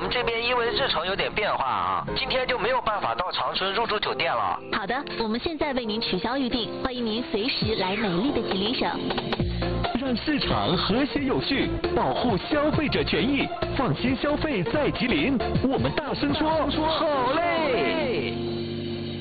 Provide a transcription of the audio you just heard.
们这边因为日程有点变化啊，今天就没有办法到长春入住酒店了。 好的，我们现在为您取消预定，欢迎您随时来美丽的吉林省。 让市场和谐有序，保护消费者权益，放心消费在吉林。我们大声说好嘞！